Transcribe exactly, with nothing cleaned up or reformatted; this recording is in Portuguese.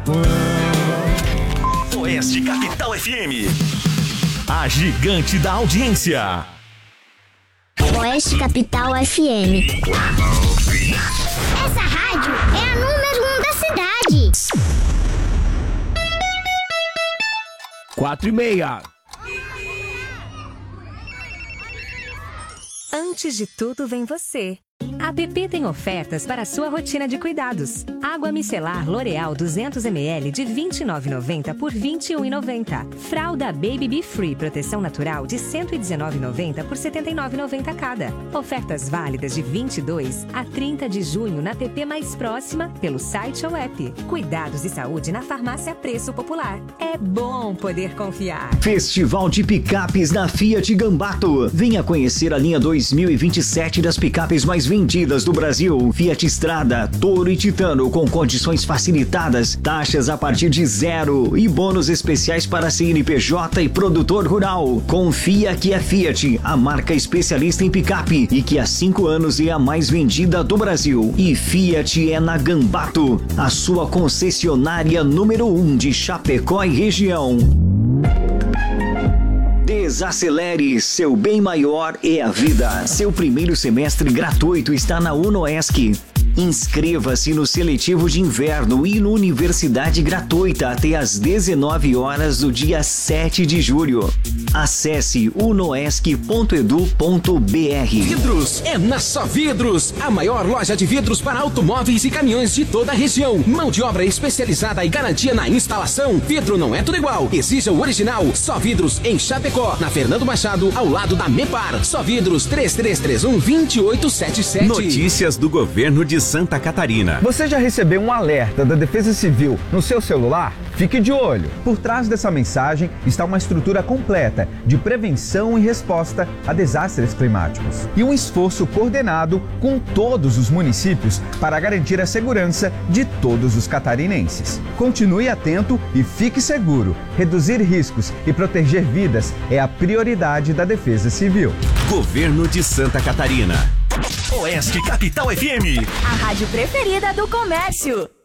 Oeste Capital F M. A gigante da audiência. Oeste Capital F M. Essa rádio é a número um da cidade. Quatro e meia. Antes de tudo vem você. A App tem ofertas para a sua rotina de cuidados. Água micelar L'Oréal duzentos mililitros de vinte e nove reais e noventa centavos por vinte e um reais e noventa centavos. Fralda Baby Be Free Proteção Natural de cento e dezenove reais e noventa centavos por setenta e nove reais e noventa centavos cada. Ofertas válidas de vinte e dois a trinta de junho na app mais próxima, pelo site ou app. Cuidados e saúde na farmácia Preço Popular. É bom poder confiar. Festival de Picapes na Fiat Gambato. Venha conhecer a linha dois mil e vinte e sete das picapes mais vendidas do Brasil. Fiat Strada, Toro e Titano com condições facilitadas, taxas a partir de zero e bônus especiais para C N P J e produtor rural. Confia que é Fiat, a marca especialista em picape e que há cinco anos é a mais vendida do Brasil. E Fiat é na Gambato, a sua concessionária número um de Chapecó e região. Desacelere, seu bem maior é a vida. Seu primeiro semestre gratuito está na UnoESC. Inscreva-se no seletivo de inverno e no Universidade Gratuita até às dezenove horas do dia sete de julho. Acesse unoesc ponto edu ponto br. Vidros é na Só Vidros, a maior loja de vidros para automóveis e caminhões de toda a região. Mão de obra especializada e garantia na instalação. Vidro não é tudo igual. Exija o original. Só Vidros em Chapecó, na Fernando Machado, ao lado da Mepar. Só Vidros três três três um, dois oito sete sete. Notícias do governo de Santa Catarina. Você já recebeu um alerta da Defesa Civil no seu celular? Fique de olho. Por trás dessa mensagem está uma estrutura completa de prevenção e resposta a desastres climáticos e um esforço coordenado com todos os municípios para garantir a segurança de todos os catarinenses. Continue atento e fique seguro. Reduzir riscos e proteger vidas é a prioridade da Defesa Civil. Governo de Santa Catarina. Oeste Capital F M. A rádio preferida do comércio.